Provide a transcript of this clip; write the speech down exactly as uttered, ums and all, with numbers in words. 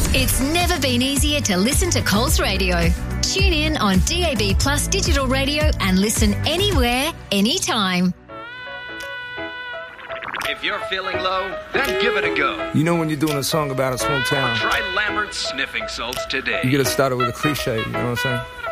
It's never been easier to listen to Coles Radio. Tune in on D A B Plus digital radio and listen anywhere, anytime. If you're feeling low, then give it a go. You know when you're doing a song about a small town, Try Lambert's Sniffing Salts today. you get to start it with a cliche, you know what I'm saying?